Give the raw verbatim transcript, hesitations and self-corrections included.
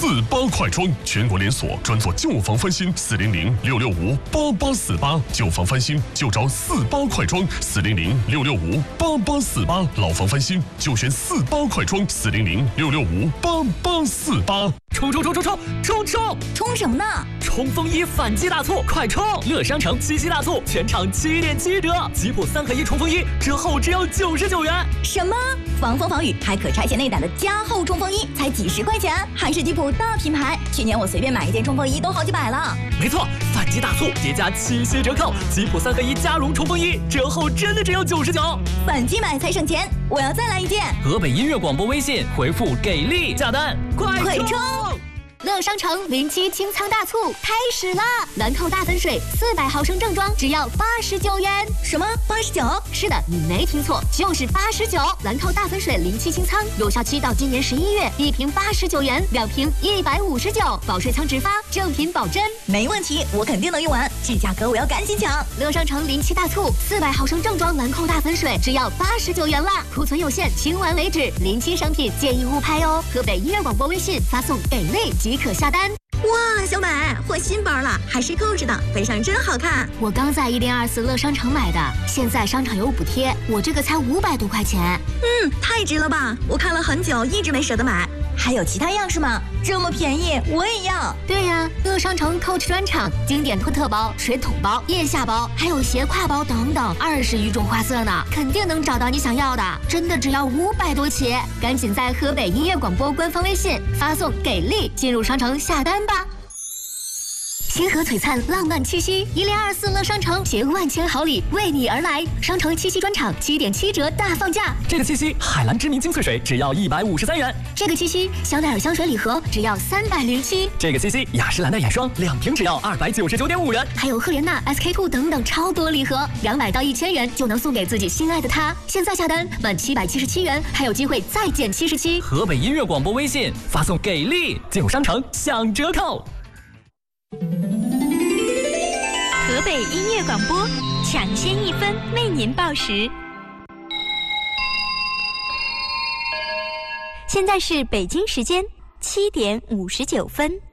四八快装，全国连锁，专做旧房翻新。四零零六六五八八四八，旧房翻新就找四八快装。四零零六六五八八四八，老房翻新就选四八快装。四零零六六五八八四八。 冲冲冲冲冲冲冲！ 冲什么呢？ 冲锋衣反击大促，快冲！乐商城七夕大促，全场七点七折，吉普三合一冲锋衣折后只要九十九元。 什么？防风防雨还可拆卸内胆的加厚冲锋衣才几十块钱，还是吉普大品牌。去年我随便买一件冲锋衣都好几百了。 没错，反击大促叠加七夕折扣，吉普三合一加绒冲锋衣折后真的只要九十九。 反击买才省钱，我要再来一件。 河北音乐广播微信回复给力下单，快快冲！ 乐商城零七清仓大促开始啦！兰蔻大粉水四百毫升正装只要八十九元。 什么？八十九？ 是的，你没听错，就是八十九。兰蔻大粉水零七清仓有效期到今年十一月，一瓶八十九元，两瓶一百五十九，保水仓直发，正品保真。 没问题，我肯定能用完。这价格我要赶紧抢！ 乐商城零七大促，四百毫升正装兰蔻大粉水只要八十九元啦！库存有限，清完为止。零七商品建议勿拍哦。河北音乐广播微信发送给力即可下单。 哇，小买换新包了，还是购置的，背上真好看。 我刚在一零二四乐商城买的，现在商场有补贴，我这个才五百多块钱。 嗯，太值了吧！我看了很久，一直没舍得买。还有其他样式吗？这么便宜，我也要。 对呀，乐商城 Coach 专场，经典托特包、水桶包、腋下包，还有斜挎包等等，二十余种花色呢，肯定能找到你想要的。真的只要五百多起，赶紧在河北音乐广播官方微信发送“给力”进入商城下单吧。星河璀璨，浪漫七夕，一零二四乐商城携万千好礼为你而来。商城七夕专场七点七折大放价， 这个七夕海蓝知名精粹水只要一百五十三元， 这个七夕香奈儿香水礼盒只要三百零七， 这个七夕雅诗兰黛眼霜两瓶只要二百九十九点五元， 还有赫莲娜 S K two 等等超多礼盒，两百到一千元就能送给自己心爱的他。现在下单满七百七十七元，还有机会再减七十七。 河北音乐广播微信发送给力进入商城享折扣。 河北音乐广播抢先一分为您报时。现在是北京时间七点五十九分。